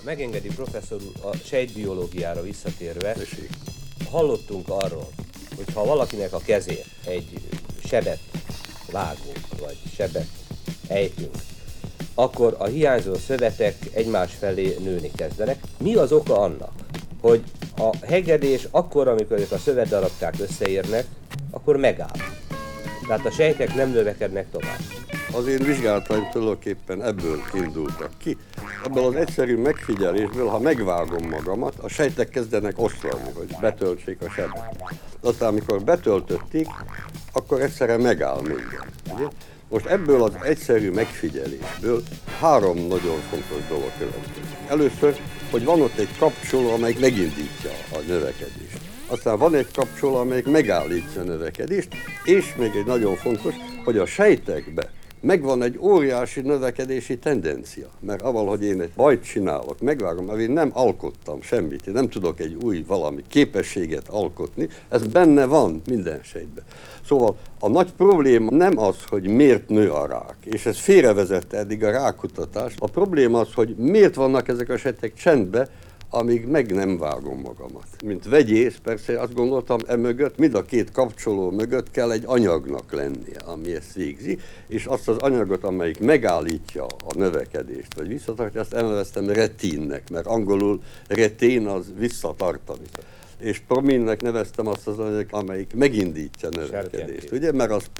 megengedi professzor úr, a sejtbiológiára visszatérve, Tessék. hallottunk arról, hogy ha valakinek a kezén egy sebet vágunk, vagy sebet ejtünk, akkor a hiányzó szövetek egymás felé nőni kezdenek. Mi az oka annak, hogy a hegedés akkor, amikor ezek a szövetdarabkák összeérnek, akkor megáll? Tehát a sejtek nem növekednek tovább. Az én vizsgálataim tulajdonképpen ebből indultak ki. Ebből az egyszerű megfigyelésből, ha megvágom magamat, a sejtek kezdenek oszlani, hogy betöltsék a sebet. Aztán, amikor betöltötték, akkor egyszerre megáll minden. Ugye? Most ebből az egyszerű megfigyelésből három nagyon fontos dolog következik. Először, hogy van ott egy kapcsoló, amelyik megindítja a növekedést. Aztán van egy kapcsoló, amelyik megállítja a növekedést, és még egy nagyon fontos, hogy a sejtekbe megvan egy óriási növekedési tendencia. Mert avval, hogy én egy bajt csinálok, megvágom, mert én nem alkottam semmit, én nem tudok egy új valami képességet alkotni, ez benne van minden sejtben. Szóval a nagy probléma nem az, hogy miért nő a rák, és ez félrevezette eddig a rákutatást. A probléma az, hogy miért vannak ezek a sejtek csendben, amíg meg nem vágom magamat. Mint vegyész, persze azt gondoltam, emögött, mind a két kapcsoló mögött kell egy anyagnak lennie, ami ezt végzi, és azt az anyagot, amelyik megállítja a növekedést, vagy visszatartja, azt elneveztem retinnek, mert angolul retén az visszatartani. És prominnek neveztem azt az anyagot, amelyik megindítja a növekedést, ugye? Mert az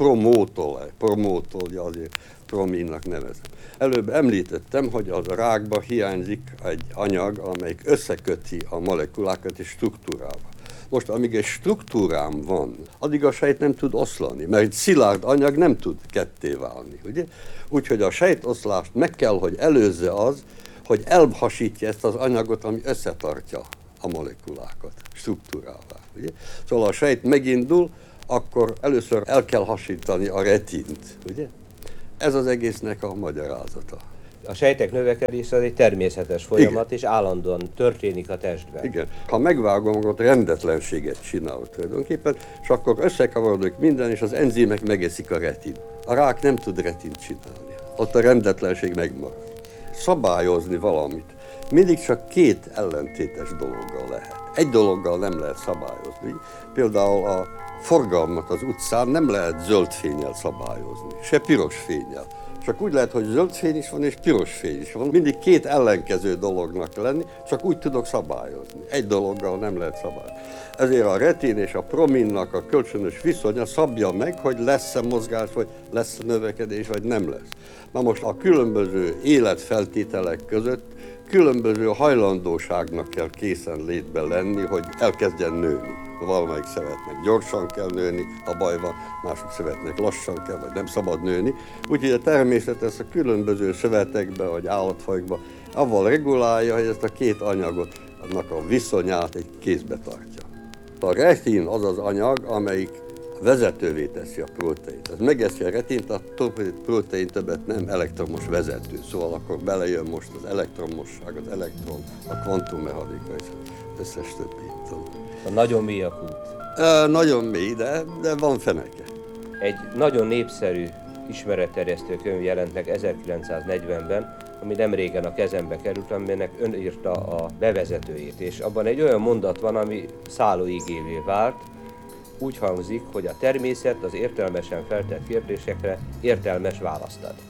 promótolja, azért prominnak nevezem. Előbb említettem, hogy az a rákba hiányzik egy anyag, amelyik összeköti a molekulákat és struktúrába. Most, amíg egy struktúrám van, addig a sejt nem tud oszlani, mert egy szilárd anyag nem tud ketté válni, ugye? Úgyhogy a sejtoszlást meg kell, hogy előzze az, hogy elhasítja ezt az anyagot, ami összetartja a molekulákat struktúrává, ugye? Szóval a sejt megindul, akkor először el kell hasítani a retint, ugye? Ez az egésznek a magyarázata. A sejtek növekedése az egy természetes folyamat, és állandóan történik a testben. Igen. Ha megvágom, akkor rendetlenséget csinálok tulajdonképpen, és akkor összekavarodok minden, és az enzimek megeszik a retin. A rák nem tud retint csinálni. Ott a rendetlenség megmarad. Szabályozni valamit mindig csak két ellentétes dologgal lehet. Egy dologgal nem lehet szabályozni. Például a forgalmat az utcán nem lehet zöld fénnyel szabályozni, se piros fénnyel. Csak úgy lehet, hogy zöld fény is van és piros fény is van. Mindig két ellenkező dolognak lenni, csak úgy tudok szabályozni. Egy dologgal nem lehet szabályozni. Ezért a retin és a prominnak a kölcsönös viszonya szabja meg, hogy lesz-e mozgás, vagy lesz-e növekedés, vagy nem lesz. Na most a különböző életfeltételek között különböző hajlandóságnak kell készen létben lenni, hogy elkezdjen nőni. Valamelyik szeretnek gyorsan kell nőni, a baj van, mások szeretnek lassan kell, vagy nem szabad nőni. Úgyhogy a természet ezt a különböző szövetekbe, vagy állatfajokba avval regulálja, hogy ezt a két anyagot, annak a viszonyát egy kézbe tartja. A retin az az anyag, amelyik vezetővé teszi a proteint. Ez megeszi a retint, a protein többet nem elektromos vezető, szóval akkor belejön most az elektromosság, az elektron, a kvantummechanika és az összes többi. Nagyon mély a kút. Nagyon mély, de van feneke. Egy nagyon népszerű ismeretterjesztő könyv jelent meg 1940-ben, ami nem régen a kezembe került, aminek ön írta a bevezetőjét, és abban egy olyan mondat van, ami szállóigévé vált. Úgy hangzik, hogy a természet az értelmesen feltett kérdésekre értelmes választ ad.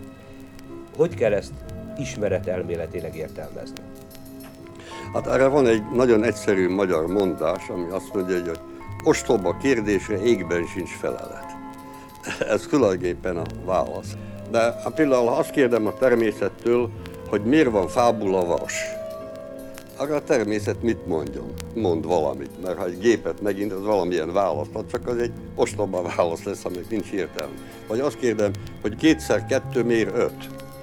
Hogy kell ezt ismeretelméletileg értelmezni? Hát erre van egy nagyon egyszerű magyar mondás, ami azt mondja, hogy ostoba kérdésre égben sincs felelet. Ez tulajdonképpen a válasz. De például, ha azt kérdem a természettől, hogy miért van fából a vas, arra a természet mit mondjon? Mond valamit, mert ha egy gépet megint, az valamilyen választ ad, csak az egy ostoba válasz lesz, aminek nincs értelme. Vagy azt kérdem, hogy 2x2 miért 5?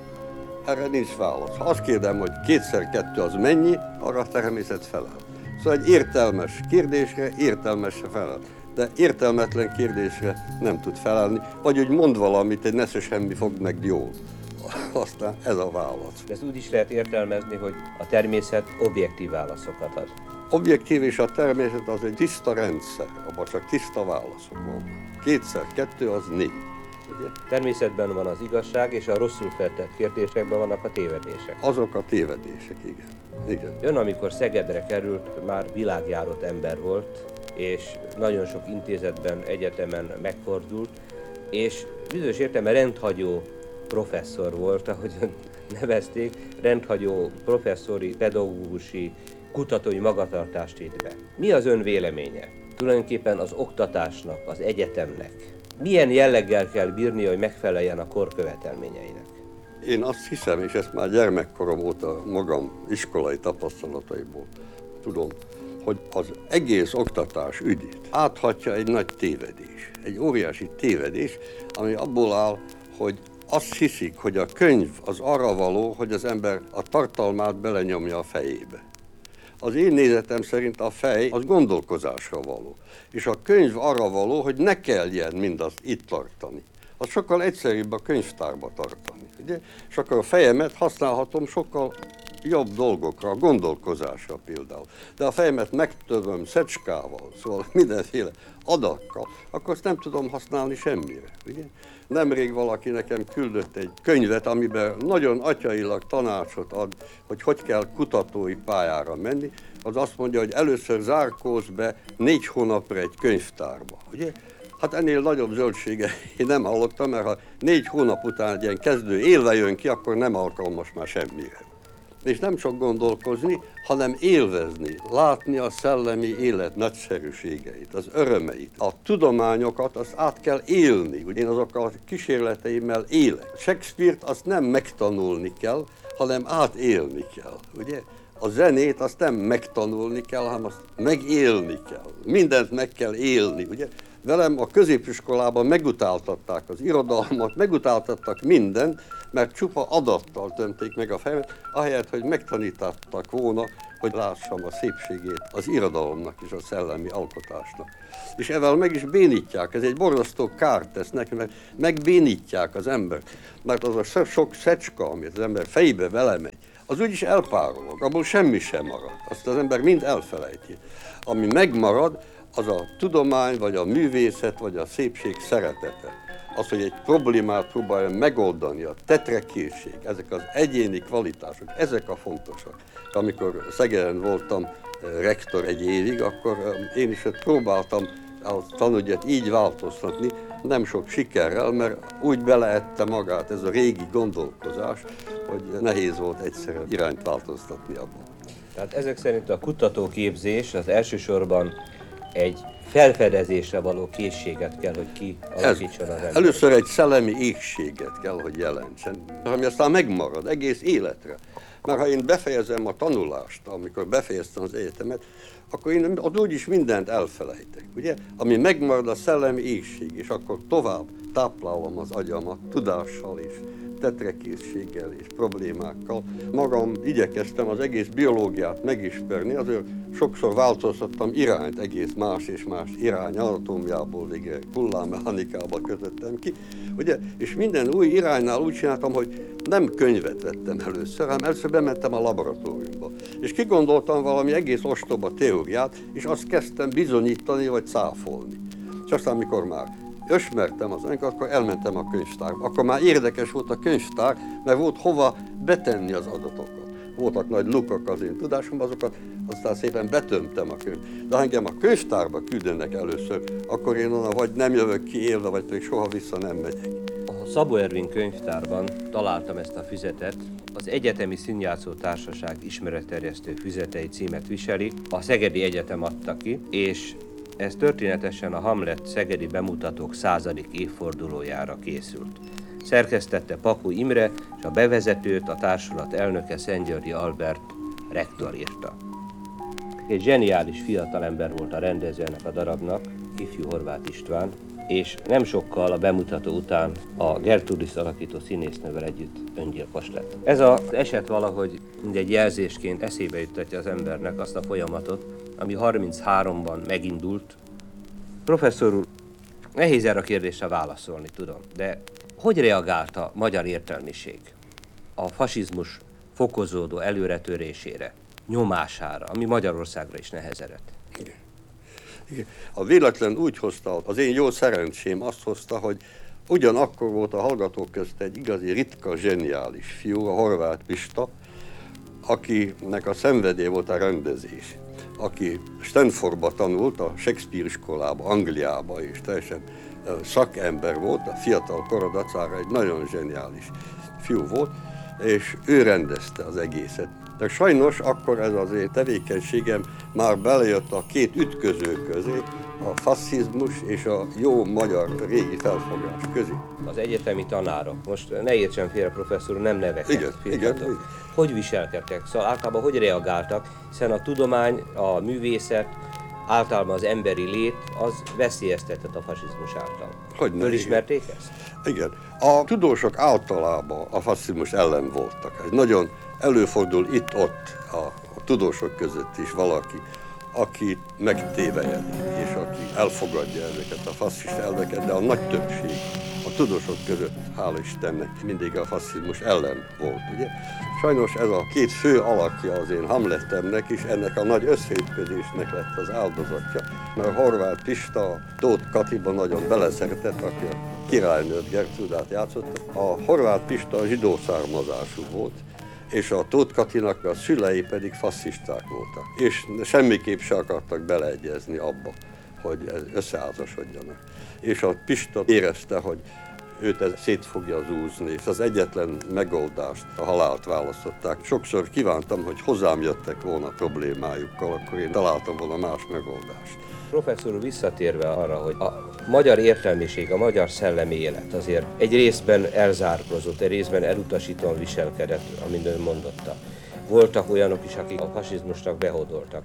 Erre nincs válasz. Ha azt kérdem, hogy 2x2 az mennyi, arra a természet felel. Szóval egy értelmes kérdésre értelmes se felel. De értelmetlen kérdésre nem tud felelni, vagy hogy mond valamit, egy nesze semmi fog meg jól. Aztán ez a válasz. Ezt úgy is lehet értelmezni, hogy a természet objektív válaszokat ad. Objektív és a természet az egy tiszta rendszer, abban csak tiszta válaszok van. 2x2 az 4. Ugye? Természetben van az igazság, és a rosszul feltett kérdésekben vannak a tévedések. Azok a tévedések, igen. Igen. Ön, amikor Szegedre került, már világjárott ember volt, és nagyon sok intézetben, egyetemen megfordult, és bizonyos értelemben rendhagyó professzor volt, ahogy nevezték, rendhagyó professzori, pedagógusi, kutatói magatartást vitt be. Mi az ön véleménye? Tulajdonképpen az oktatásnak, az egyetemnek milyen jelleggel kell bírnia, hogy megfeleljen a kor követelményeinek? Én azt hiszem, és ezt már gyermekkorom óta magam iskolai tapasztalataiból tudom, hogy az egész oktatás ügyét áthatja egy nagy tévedés, egy óriási tévedés, ami abból áll, hogy azt hiszik, hogy a könyv az arra való, hogy az ember a tartalmát belenyomja a fejébe. Az én nézetem szerint a fej az gondolkozásra való, és a könyv arra való, hogy ne kelljen mindazt itt tartani. Az sokkal egyszerűbb a könyvtárba tartani, ugye? És akkor a fejemet használhatom sokkal jobb dolgokra, a gondolkozásra például. De a fejemet megtövöm szecskával, szóval mindenféle adakkal, akkor azt nem tudom használni semmire, ugye? Nemrég valaki nekem küldött egy könyvet, amiben nagyon atyailag tanácsot ad, hogy kell kutatói pályára menni. Az azt mondja, hogy először zárkózz be 4 hónapra egy könyvtárba, ugye? Hát ennél nagyobb zöldsége én nem hallottam, mert ha 4 hónap után egy ilyen kezdő élve jön ki, akkor nem alkalmas már semmire. És nem csak gondolkozni, hanem élvezni, látni a szellemi élet nagyszerűségeit, az örömeit. A tudományokat azt át kell élni, ugye én azokkal a kísérleteimmel élek. Shakespeare-t azt nem megtanulni kell, hanem átélni kell, ugye? A zenét azt nem megtanulni kell, hanem azt megélni kell. Mindent meg kell élni, ugye? Velem a középiskolában megutáltatták az irodalmat, megutáltattak mindent, mert csupa adattal tömték meg a fejemet, ahelyett, hogy megtanítottak volna, hogy lássam a szépségét az irodalomnak és a szellemi alkotásnak. És ezzel meg is bénítják, ez egy borzasztó kárt tesz neki, mert megbénítják az embert, mert az a sok szecska, amit az ember fejébe vele megy, az úgyis elpárolog, abból semmi sem marad, azt az ember mind elfelejti. Ami megmarad, az a tudomány, vagy a művészet, vagy a szépség szeretete. Az, hogy egy problémát próbálja megoldani, a tetrekészség, ezek az egyéni kvalitások, ezek a fontosak. Amikor Szegeden voltam rektor egy évig, akkor én is próbáltam a tanügyet így változtatni, nem sok sikerrel, mert úgy beleette magát ez a régi gondolkozás, hogy nehéz volt egyszerűen irányt változtatni abban. Tehát ezek szerint a kutatóképzés az elsősorban egy felfedezésre való készséget kell, hogy kialakítson az ember. Először egy szellemi égséget kell, hogy jelentsen, ami aztán megmarad egész életre. Mert ha én befejezem a tanulást, amikor befejeztem az egyetemet, akkor én az úgyis mindent elfelejtek, ugye? Ami megmarad a szellemi égség, és akkor tovább táplálom az agyamat tudással és tetrekészséggel és problémákkal. Magam igyekeztem az egész biológiát megismerni, azért sokszor változtattam irányt, egész más és más irány, anatómiából végre hullámmechanikába kötöttem ki, ugye? És minden új iránynál úgy csináltam, hogy nem könyvet vettem először, hanem először bementem a laboratóriumba. És kigondoltam valami egész ostoba teóriát, és azt kezdtem bizonyítani vagy cáfolni. És aztán, amikor már ismertem az anyagot, akkor elmentem a könyvtárba. Akkor már érdekes volt a könyvtár, mert volt hova betenni az adatokat. Voltak nagy lukak az én tudásomban, azokat aztán szépen betömtem a könyv. De ha engem a könyvtárba küldenek először, akkor én onnan vagy nem jövök ki élve, vagy pedig soha vissza nem megyek. A Szabó Ervin könyvtárban találtam ezt a füzetet. Az Egyetemi Színjátszó Társaság ismeretterjesztő füzetei címet viseli. A Szegedi Egyetem adta ki, és ez történetesen a Hamlet szegedi bemutatók 100. évfordulójára készült. Szerkesztette Paku Imre, és a bevezetőt a társulat elnöke Szentgyörgyi Albert rektor írta. Egy zseniális fiatalember volt a rendező ennek a darabnak, ifjú Horváth István, és nem sokkal a bemutató után a Gertrudis alakító színésznővel együtt öngyilkos lett. Ez az eset valahogy mindegy jelzésként eszébe juttatja az embernek azt a folyamatot, ami 33-ban megindult. Professzor úr, nehéz erre a kérdésre válaszolni, tudom, de hogy reagált a magyar értelmiség a fasizmus fokozódó előretörésére, nyomására, ami Magyarországra is nehezedett? Igen. A véletlen úgy hozta, az én jó szerencsém azt hozta, hogy Ugyanakkor volt a hallgatók közt egy igazi ritka, zseniális fiú, a Horváth Pista, akinek a szenvedély volt a rendezés, aki Stanfordba tanult, a Shakespeare iskolába, Angliába, és teljesen szakember volt, a fiatal kora dacára egy nagyon zseniális fiú volt, és ő rendezte az egészet. De sajnos akkor ez az én tevékenységem már belejött a két ütköző közé, a fasszizmus és a jó magyar régi felfogás közé. Az egyetemi tanárok, most ne értsen félre, professzor úr, nem neveket. Igen. Hogy viselkedtek? Szóval általában hogy reagáltak, hiszen a tudomány, a művészet, általában az emberi lét, az veszélyeztetett a fasizmus által. Hogyne, Fölismerték ezt? Igen. A tudósok általában a fasizmus ellen voltak. Ez nagyon előfordul itt-ott a tudósok között is valaki, aki megtévejeli, és aki elfogadja ezeket a faszista elveket, de a nagy többség a tudósok között, hála Istennek, mindig a fasizmus ellen volt, ugye? Sajnos ez a két fő alakja az én Hamletemnek is, ennek a nagy összeütközésnek lett az áldozatja. Mert Horváth Pista, Tóth Katiba nagyon beleszeretett, aki a királynőt, Gertrudát játszotta. A Horváth Pista zsidó származású volt, és a Tóth Katinak a szülei pedig faszisták voltak. És semmiképp se akartak beleegyezni abba, hogy összeházasodjanak. És a Pista érezte, hogy őt ez szét fogja zúzni, és az egyetlen megoldást, a halált választották. Sokszor kívántam, hogy hozzám jöttek volna problémájukkal, akkor én találtam volna más megoldást. Professzor úr, visszatérve arra, hogy a magyar értelmiség, a magyar szellemi élet azért egy részben elzárkózott, egy részben elutasítóan viselkedett, amint ön mondotta. Voltak olyanok is, akik a fasizmusnak behódoltak.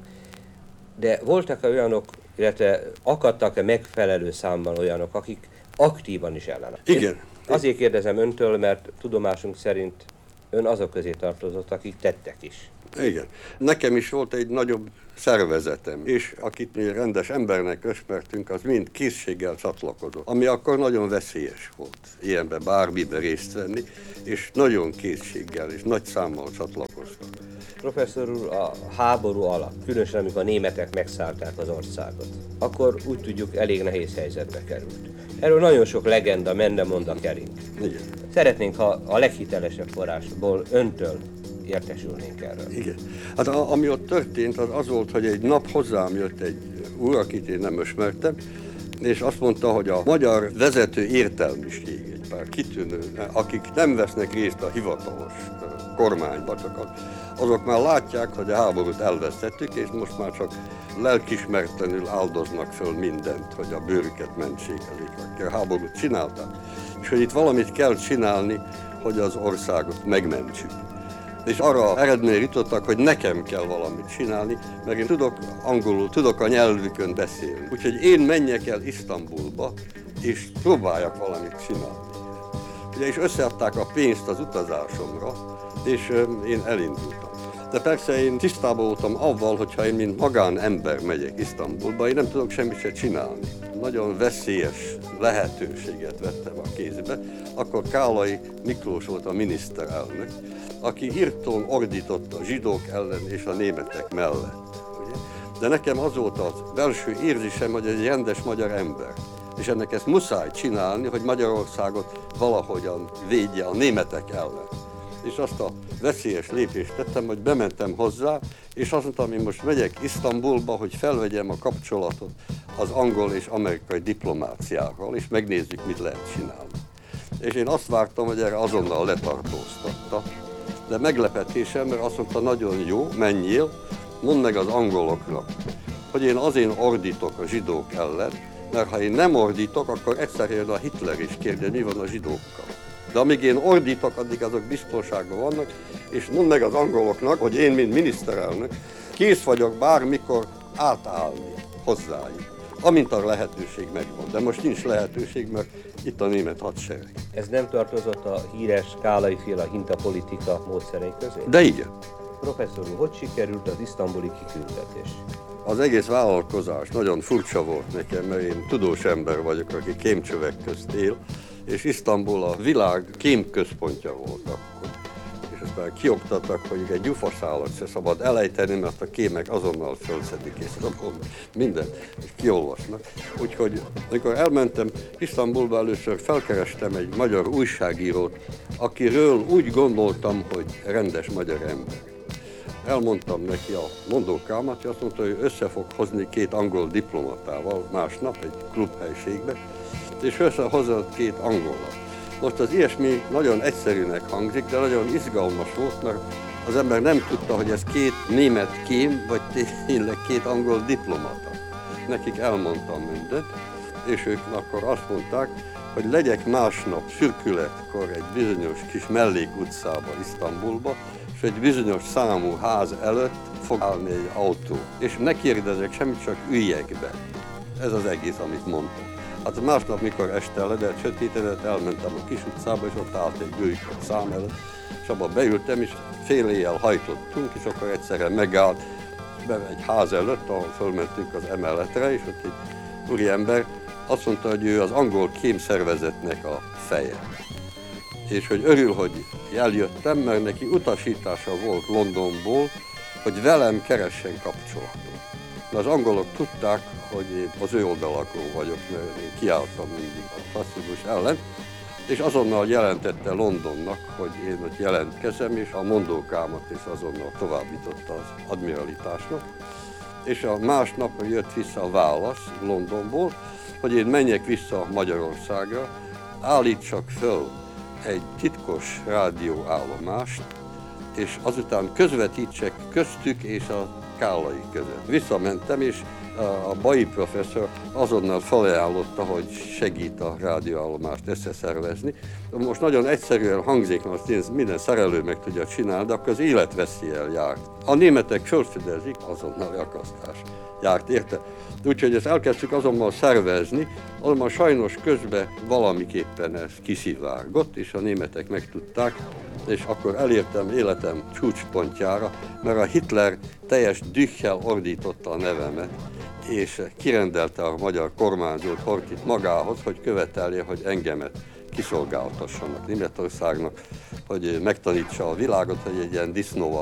De voltak olyanok, illetve akadtak-e megfelelő számban olyanok, akik aktívan is ellenálltak? Igen. Azért kérdezem öntől, mert tudomásunk szerint ön azok közé tartozott, akik tettek is. Igen. Nekem is volt egy nagyobb szervezetem, és akit mi rendes embernek ismertünk, az mind készséggel csatlakozott, ami akkor nagyon veszélyes volt ilyenbe bármibe részt venni, és nagyon készséggel és nagy számmal csatlakoztak. Professzor úr, a háború alatt, különösen amikor a németek megszállták az országot, akkor úgy tudjuk, elég nehéz helyzetbe került. Erről nagyon sok legenda menne-mond a kering. Igen. Szeretnénk, ha a leghitelesebb forrásból öntől értesülnénk erről. Igen. Hát ami ott történt, az volt, hogy egy nap hozzám jött egy úr, akit én nem ismertem, és azt mondta, hogy a magyar vezető értelmiség, egy pár kitűnő, akik nem vesznek részt a hivatalos kormányba, azok már látják, hogy a háborút elvesztettük, és most már csak lelkismertlenül áldoznak föl mindent, hogy a bőrüket mentsék, akik a háborút csinálták. És hogy itt valamit kell csinálni, hogy az országot megmentsük. És arra eredményre jutottak, hogy nekem kell valamit csinálni, mert én tudok angolul, tudok a nyelvükön beszélni. Úgyhogy én menjek el Isztambulba, és próbáljak valamit csinálni. Ugye, és összeadták a pénzt az utazásomra, és én elindultam. De persze én tisztában voltam avval, hogyha én mint magánember megyek Isztambulba, én nem tudok semmit se csinálni. Nagyon veszélyes lehetőséget vettem a kézbe. Akkor Kálai Miklós volt a miniszterelnök, aki hirtelen ordított a zsidók ellen és a németek mellett. Ugye? De nekem az volt az belső érzésem, hogy egy rendes magyar ember. És ennek ezt muszáj csinálni, hogy Magyarországot valahogyan védje a németek ellen. És azt a veszélyes lépést tettem, hogy bementem hozzá, és azt mondtam, hogy most megyek Isztambulba, hogy felvegyem a kapcsolatot az angol és amerikai diplomáciával, és megnézzük, mit lehet csinálni. És én azt vártam, hogy erre azonnal letartóztatta. De meglepetésem, mert azt mondta, nagyon jó, menjél, mondd meg az angoloknak, hogy én azért ordítok a zsidók ellen, mert ha én nem ordítok, akkor egyszer jön a Hitler is kérde, mi van a zsidókkal. De amíg én ordítok, addig azok biztonságban vannak, és mondd meg az angoloknak, hogy én, mint miniszterelnök, kész vagyok bármikor átállni hozzájuk, amint a lehetőség megvan. De most nincs lehetőség, mert itt a német hadsereg. Ez nem tartozott a híres Kálai-féle hintapolitika módszerei közé? De igen. Professzor úr, hogy sikerült az isztambuli kiküldetés? Az egész vállalkozás nagyon furcsa volt nekem, mert én tudós ember vagyok, aki kémcsövek közt él, és Isztambul a világ kémközpontja volt akkor. És az éppen kioktattak, hogy egy gyufaszálat se szabad elejteni, mert a kémek azonnal fölszedik, és mindent kiolvasnak. Úgyhogy amikor elmentem Isztambulba, először felkerestem egy magyar újságírót, akiről úgy gondoltam, hogy rendes magyar ember. Elmondtam neki a mondókámat, és azt mondta, hogy össze fog hozni 2 angol diplomatával másnap egy klubhelyiségbe, és összehozott 2 angolat. Most az ilyesmi nagyon egyszerűnek hangzik, de nagyon izgalmas volt, mert az ember nem tudta, hogy ez 2 német kém, vagy tényleg 2 angol diplomata. Nekik elmondtam mindent, és ők akkor azt mondták, hogy legyek másnap szürkületkor egy bizonyos kis mellékutcába Isztambulba, és egy bizonyos számú ház előtt fog állni egy autó. És ne kérdezek semmit, csak üljek be. Ez az egész, amit mondtam. Hát másnap, mikor este ledelt, sötétedett, elmentem a kis utcába, és ott állt egy bőjt a szám előtt, és abba beültem, és fél éjjel hajtottunk, és akkor egyszerre megállt egy ház előtt, ahol fölmentünk az emeletre, és ott egy úriember azt mondta, hogy ő az angol kémszervezetnek a feje. És hogy örül, hogy eljöttem, mert neki utasítása volt Londonból, hogy velem keressen kapcsolatot. Az angolok tudták, hogy én az ő oldalakon vagyok, mert én kiálltam mindig a rasszizmus ellen, és azonnal jelentette Londonnak, hogy én ott jelentkezem, és a mondókámat is azonnal továbbította az admiralitásnak. És a másnap jött vissza a válasz Londonból, hogy én menjek vissza Magyarországra, állítsak föl egy titkos rádióállomást, és azután közvetítsek köztük és a Kállai között. Visszamentem, és a Bai professzor azonnal felajánlotta, hogy segít a rádióállomást összeszervezni. Most nagyon egyszerűen hangzik, mert minden szerelő meg tudja csinálni, de akkor az életveszéllyel járt. A németek fölfedezik, azonnal akasztás járt, érte? Úgyhogy ezt elkezdtük azonnal szervezni, azonban sajnos közben valamiképpen ez kiszivárgott, és a németek megtudták, és akkor elértem életem csúcspontjára, mert a Hitler teljes dühkel ordította a nevemet, és kirendelte a magyar kormányzót, Horthyt magához, hogy követelje, hogy engemet kiszolgáltassanak Németországnak, hogy megtanítsa a világot, hogy egy ilyen disznóval